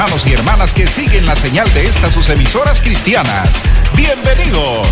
Hermanos y hermanas que siguen la señal de estas sus emisoras cristianas, bienvenidos.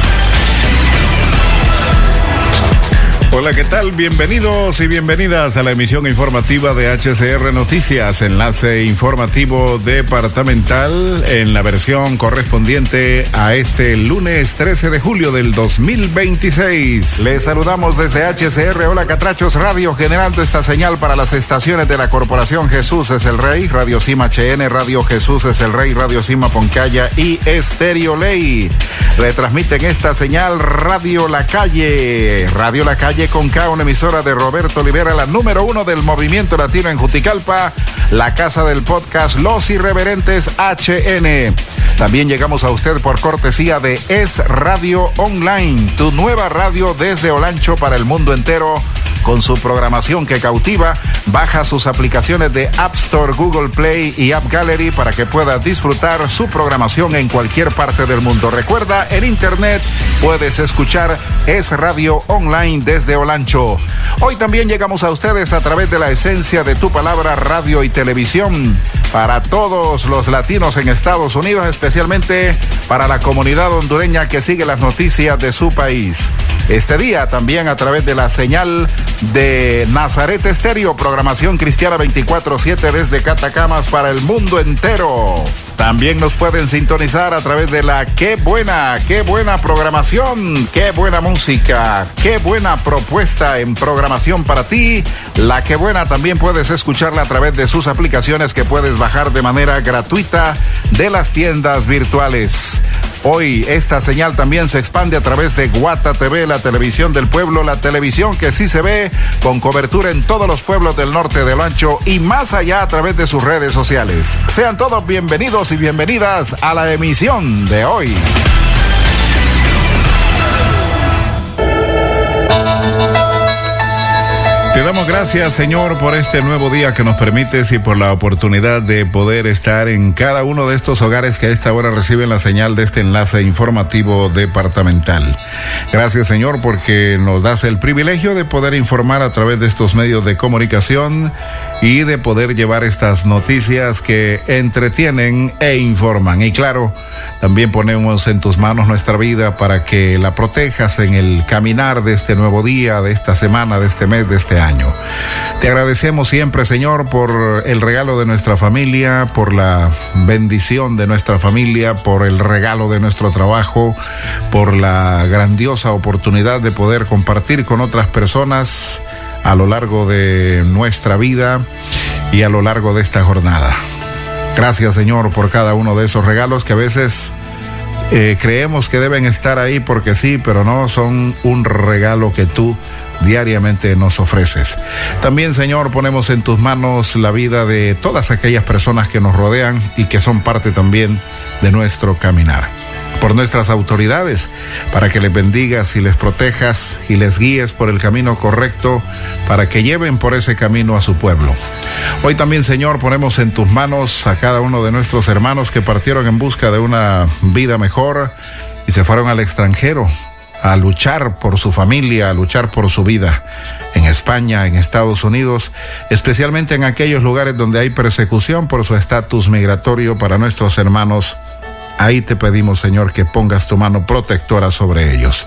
Hola, ¿qué tal? Bienvenidos y bienvenidas a la emisión informativa de HCR Noticias, enlace informativo departamental en la versión correspondiente a este lunes 13 de julio del 2026. Les saludamos desde HCR Hola Catrachos Radio, generando esta señal para las estaciones de la Corporación Jesús es el Rey, Radio Cima HN, Radio Jesús es el Rey, Radio Cima Poncaya y Estéreo Ley. Retransmiten esta señal Radio La Calle con K, una emisora de Roberto Olivera, la número 1 del movimiento latino en Juticalpa, la casa del podcast Los Irreverentes HN. También llegamos a usted por cortesía de Es Radio Online, tu nueva radio desde Olancho para el mundo entero, con su programación que cautiva. Baja sus aplicaciones de App Store, Google Play y App Gallery para que puedas disfrutar su programación en cualquier parte del mundo. Recuerda, en internet puedes escuchar Es Radio Online desde Olancho. Hoy también llegamos a ustedes a través de la esencia de tu palabra, radio y televisión, para todos los latinos en Estados Unidos, especialmente para la comunidad hondureña que sigue las noticias de su país. Este día también a través de la señal de Nazaret Estéreo, programación cristiana 24/7 desde Catacamas para el mundo entero. También nos pueden sintonizar a través de la qué buena programación, qué buena música, qué buena propuesta en programación para ti. La qué buena también puedes escucharla a través de sus aplicaciones que puedes bajar de manera gratuita de las tiendas virtuales. Hoy esta señal también se expande a través de Guata TV, la televisión del pueblo, la televisión que sí se ve, con cobertura en todos los pueblos del norte de Olancho y más allá a través de sus redes sociales. Sean todos bienvenidos y bienvenidas a la emisión de hoy. Te damos gracias, Señor, por este nuevo día que nos permites y por la oportunidad de poder estar en cada uno de estos hogares que a esta hora reciben la señal de este enlace informativo departamental. Gracias, Señor, porque nos das el privilegio de poder informar a través de estos medios de comunicación y de poder llevar estas noticias que entretienen e informan. Y claro, también ponemos en tus manos nuestra vida para que la protejas en el caminar de este nuevo día, de esta semana, de este mes, de este año. Te agradecemos siempre, Señor, por el regalo de nuestra familia, por la bendición de nuestra familia, por el regalo de nuestro trabajo, por la grandiosa oportunidad de poder compartir con otras personas a lo largo de nuestra vida y a lo largo de esta jornada. Gracias, Señor, por cada uno de esos regalos que a veces creemos que deben estar ahí porque sí, pero no, son un regalo que tú diariamente nos ofreces. También, Señor, ponemos en tus manos la vida de todas aquellas personas que nos rodean y que son parte también de nuestro caminar. Por nuestras autoridades, para que les bendigas y les protejas y les guíes por el camino correcto, para que lleven por ese camino a su pueblo. Hoy también, Señor, ponemos en tus manos a cada uno de nuestros hermanos que partieron en busca de una vida mejor y se fueron al extranjero a luchar por su familia, a luchar por su vida, en España, en Estados Unidos, especialmente en aquellos lugares donde hay persecución por su estatus migratorio para nuestros hermanos. Ahí te pedimos, Señor, que pongas tu mano protectora sobre ellos.